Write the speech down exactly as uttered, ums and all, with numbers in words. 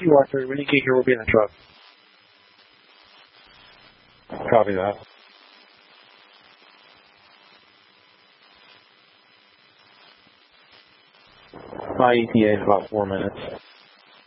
you, Arthur. When you get here, we'll be in the truck. Copy that. My E T A is about four minutes.